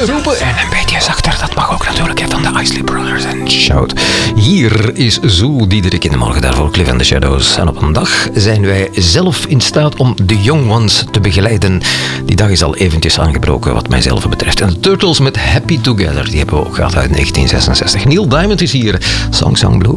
beetje roepen en een beetje zachter. Dat mag ook natuurlijk van de Isley Brothers en Shout. Hier is Zoe Diederik in de morgen, daarvoor Cliff and the Shadows. En op een dag zijn wij zelf in staat om de young ones te begeleiden. Die dag is al eventjes aangebroken wat mijzelf betreft. En de Turtles met Happy Together, die hebben we ook gehad uit 1966. Neil Diamond is hier, Song Song Blue.